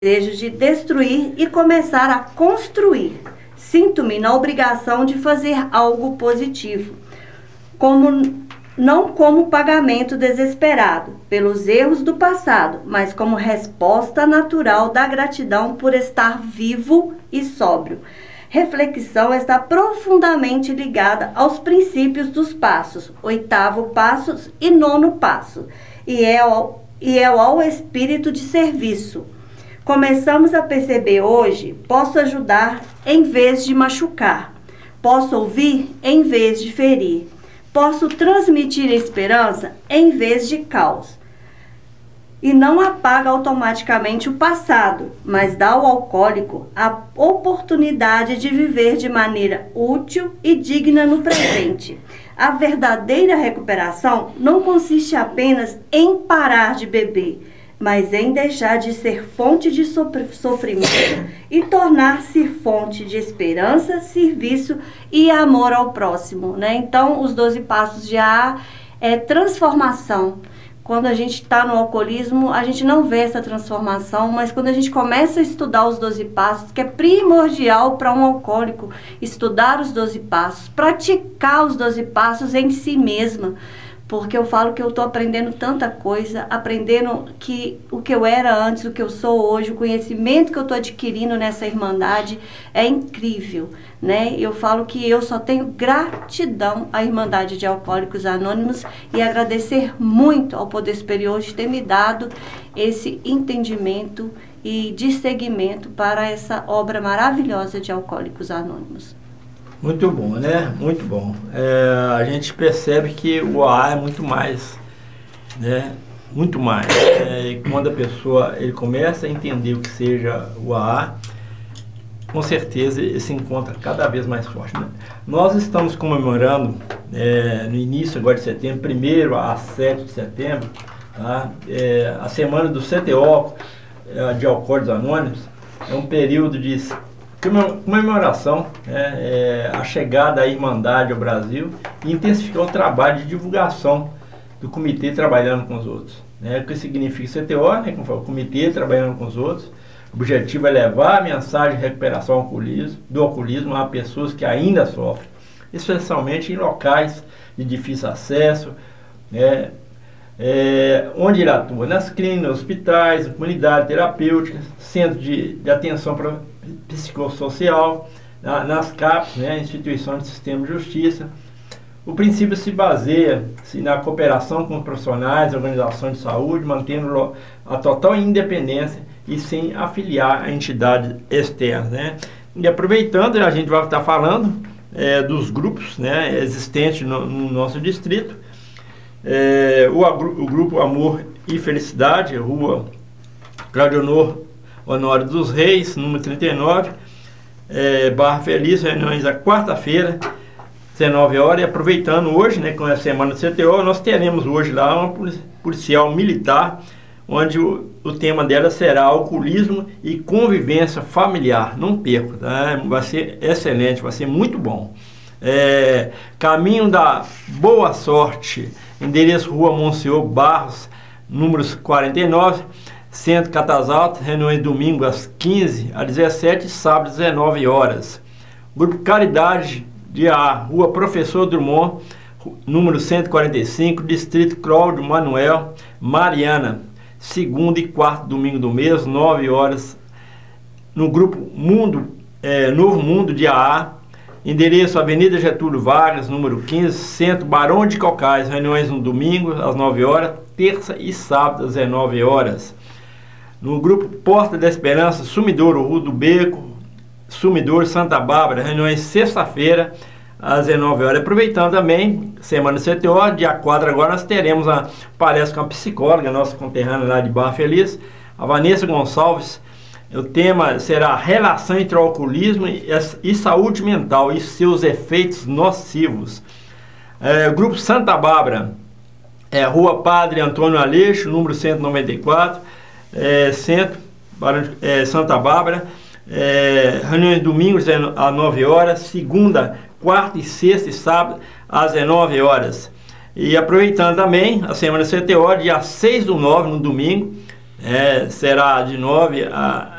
desejo de destruir e começar a construir. Sinto-me na obrigação de fazer algo positivo, não como pagamento desesperado pelos erros do passado, mas como resposta natural da gratidão por estar vivo e sóbrio. Reflexão está profundamente ligada aos princípios dos passos, 8º passo e 9º passo, e é ao espírito de serviço. Começamos a perceber hoje, posso ajudar em vez de machucar, posso ouvir em vez de ferir, posso transmitir esperança em vez de caos. E não apaga automaticamente o passado, mas dá ao alcoólico a oportunidade de viver de maneira útil e digna no presente. A verdadeira recuperação não consiste apenas em parar de beber, mas em deixar de ser fonte de sofrimento e tornar-se fonte de esperança, serviço e amor ao próximo, né? Então, os 12 passos de AA é transformação. Quando a gente está no alcoolismo, a gente não vê essa transformação, mas quando a gente começa a estudar os 12 passos, que é primordial para um alcoólico estudar os 12 passos, praticar os 12 passos em si mesma, porque eu falo que eu estou aprendendo tanta coisa, aprendendo que o que eu era antes, o que eu sou hoje, o conhecimento que eu estou adquirindo nessa Irmandade é incrível, né? Eu falo que eu só tenho gratidão à Irmandade de Alcoólicos Anônimos e agradecer muito ao Poder Superior de ter me dado esse entendimento e de seguimento para essa obra maravilhosa de Alcoólicos Anônimos. Muito bom, né? Muito bom. A gente percebe que o AA é muito mais, né? Muito mais. E quando a pessoa começa a entender o que seja o AA, com certeza ele se encontra cada vez mais forte, né? Nós estamos comemorando no início agora de setembro, 1º a 7 de setembro, tá? A semana do CTO de Alcoólicos Anônimos. É um período de comemoração, a chegada da Irmandade ao Brasil e intensificar o trabalho de divulgação do comitê trabalhando com os outros, né? O que significa CTO, né? Como fala, o comitê trabalhando com os outros. O objetivo é levar a mensagem de recuperação do alcoolismo a pessoas que ainda sofrem, especialmente em locais de difícil acesso, né? Onde ele atua, nas clínicas, hospitais, comunidades terapêuticas, centros de atenção psicossocial, nas CAPs, né, instituições de sistema de justiça. O princípio se baseia na cooperação com profissionais, organizações de saúde, mantendo a total independência e sem afiliar a entidades externas, né? E aproveitando, a gente vai estar falando dos grupos, né, existentes no nosso distrito. O grupo Amor e Felicidade, Rua Claudio Honório dos Reis, número 39, Barra Feliz, reuniões a quarta-feira, 19 horas, e aproveitando hoje, né, com a semana do CTO, nós teremos hoje lá uma policial militar, onde o tema dela será alcoolismo e convivência familiar. Não perca, tá? Vai ser excelente, vai ser muito bom. Caminho da Boa Sorte, endereço Rua Monsenhor Barros, números 49, Centro Catas Altas, reuniões domingo às 15 às 17 e sábado às 19 horas. Grupo Caridade de A, Rua Professor Drummond, número 145, Distrito Cláudio Manuel, Mariana, segundo e quarto domingo do mês, 9 horas. No grupo Novo Mundo de AA, endereço Avenida Getúlio Vargas, número 15, Centro Barão de Cocais, reuniões no domingo às 9 horas, terça e sábado às 19 horas. No grupo Porta da Esperança, Sumidouro, Rua do Beco, Sumidouro, Santa Bárbara, reuniões sexta-feira às 19 horas. Aproveitando também, semana do CTO, dia 4 agora nós teremos a palestra com a psicóloga, nossa conterrânea lá de Barra Feliz, a Vanessa Gonçalves. O tema será relação entre o alcoolismo e saúde mental e seus efeitos nocivos. Grupo Santa Bárbara, Rua Padre Antônio Aleixo, número 194, Centro Santa Bárbara, reuniões domingos às 9 horas, segunda, quarta e sexta e sábado às 19 horas. E aproveitando também a semana CTO, dia 6/9, no domingo, será de 9